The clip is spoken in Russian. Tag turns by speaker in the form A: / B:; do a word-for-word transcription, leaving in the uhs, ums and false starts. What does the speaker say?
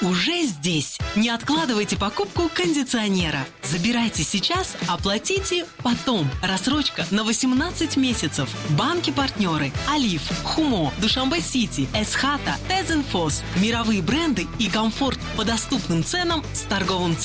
A: уже здесь. Не откладывайте покупку кондиционера. Забирайте сейчас, оплатите потом. Рассрочка на восемнадцать месяцев. Банки-партнеры: Олив, Хумо, Душанбе Сити, Эсхата, Тезенфос. Мировые бренды и комфорт по доступным ценам с торговым